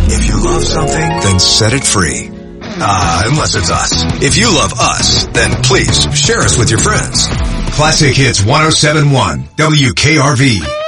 If you love something, then set it free. Unless it's us. If you love us, then please share us with your friends. Classic Hits 107.1 WKRV.